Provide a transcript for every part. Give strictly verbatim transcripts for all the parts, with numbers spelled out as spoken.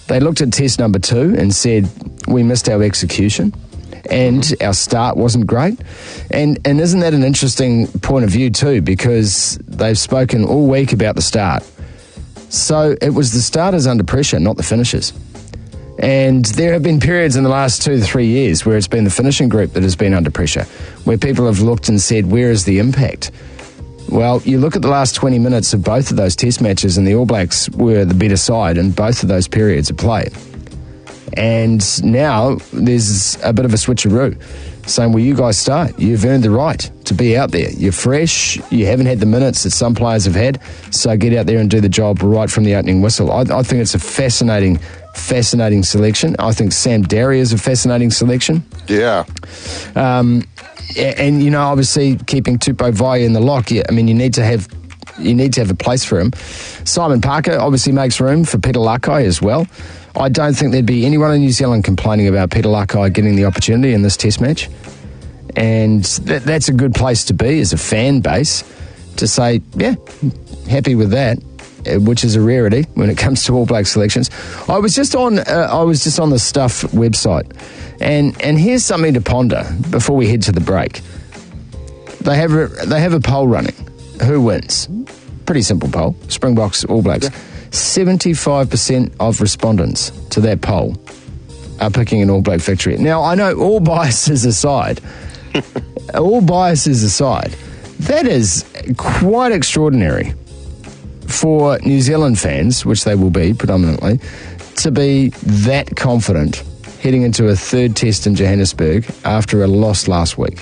They looked at test number two and said, we missed our execution and our start wasn't great. And and isn't that an interesting point of view too, because they've spoken all week about the start. So it was the starters under pressure, not the finishers. And there have been periods in the last two to three years where it's been the finishing group that has been under pressure, where people have looked and said, where is the impact? Well, you look at the last twenty minutes of both of those test matches and the All Blacks were the better side in both of those periods of play. And now there's a bit of a switcheroo, saying, well, you guys start. You've earned the right to be out there. You're fresh. You haven't had the minutes that some players have had, so get out there and do the job right from the opening whistle. I, I think it's a fascinating, fascinating selection. I think Sam Darry is a fascinating selection. Yeah. Um, and, you know, obviously keeping Tupou Vaa'i in the lock, yeah, I mean, you need to have you need to have a place for him. Simon Parker obviously makes room for Peter Lakai as well. I don't think there'd be anyone in New Zealand complaining about Peter Lakai getting the opportunity in this test match. And that, that's a good place to be as a fan base, to say, yeah, happy with that, which is a rarity when it comes to All Black selections. I was just on uh, I was just on the Stuff website, and, and here's something to ponder before we head to the break. They have a, they have a poll running. Who wins? Pretty simple poll. Springboks, All Blacks. Yeah. seventy-five percent of respondents to that poll are picking an All Black victory. Now, I know all biases aside, all biases aside, that is quite extraordinary for New Zealand fans, which they will be predominantly, to be that confident heading into a third test in Johannesburg after a loss last week.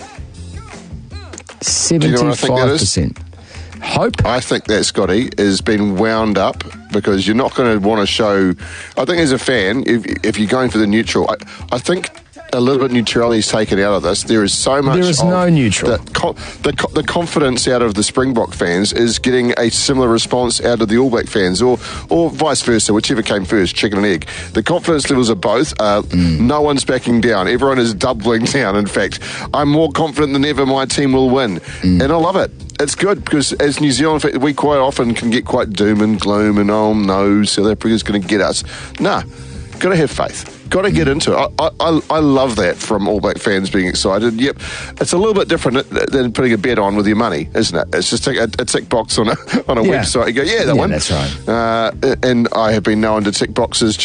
seventy-five percent. Hope? I think that, Scotty, has been wound up because you're not going to want to show... I think as a fan, if, if you're going for the neutral, I, I think a little bit of neutrality is taken out of this. There is so much... There is no neutral. The, the, the confidence out of the Springbok fans is getting a similar response out of the All Black fans, or or vice versa, whichever came first, chicken and egg. The confidence levels of both, uh, mm. no one's backing down. Everyone is doubling down, in fact. I'm more confident than ever my team will win. Mm. And I love it. It's good because as New Zealand, we quite often can get quite doom and gloom and, oh no, South Africa's going to get us. Nah, got to have faith. Got to get into it. I, I I love that from All Black fans being excited. Yep, it's a little bit different than putting a bet on with your money, isn't it? It's just a, a tick box on a on a yeah. website. You go, yeah, that yeah, one. That's right. Uh, and I have been known to tick boxes